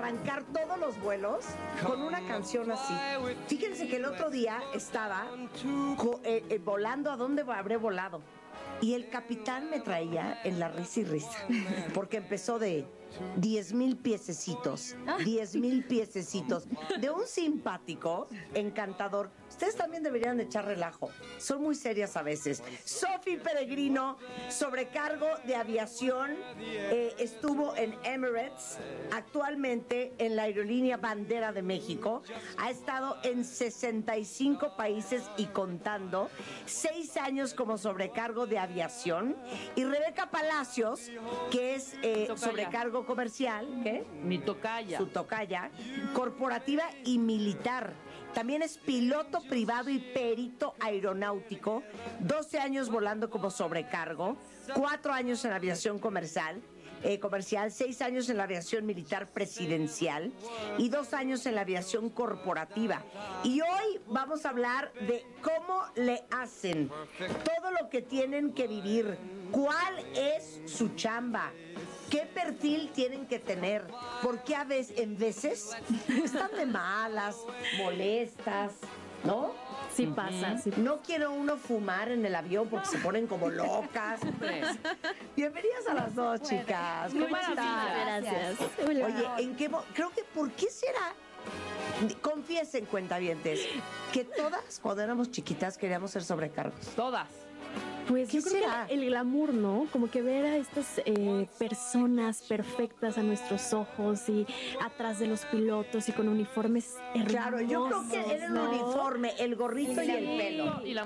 arrancar todos los vuelos con una canción así. Fíjense que el otro día estaba volando, ¿a dónde habré volado? Y el capitán me traía en la risa y risa, porque empezó de 10,000 piececitos, 10,000 piececitos, de un simpático, encantador. Ustedes también deberían de echar relajo, son muy serias a veces. Sofi Peregrino, sobrecargo de aviación, estuvo en Emirates, actualmente en la aerolínea Bandera de México, ha estado en 65 países y contando, 6 años como sobrecargo de aviación, y Rebeca Palacios, que es sobrecargo comercial, ¿qué? Mi tocaya. Su tocaya, corporativa y militar. También es piloto privado y perito aeronáutico, 12 años volando como sobrecargo, 4 años en aviación comercial, 6 años en la aviación militar presidencial y 2 años en la aviación corporativa. Y hoy vamos a hablar de cómo le hacen, todo lo que tienen que vivir, cuál es su chamba, qué perfil tienen que tener, porque en veces están de malas, molestas, ¿no? Sí pasa. Sí. No quiero uno fumar en el avión porque se ponen como locas. Bienvenidas a las dos, chicas. ¿Cómo están? Gracias. Oye, creo que ¿por qué será? Confiesen, cuentavientes, que todas cuando éramos chiquitas queríamos ser sobrecargos. Todas. Pues ¿Qué yo creo será? que el glamour, ¿no? Como que ver a estas personas perfectas a nuestros ojos y atrás de los pilotos y con uniformes hermosos. Claro, yo creo que era el ¿no? uniforme, el gorrito y el pelo. Y la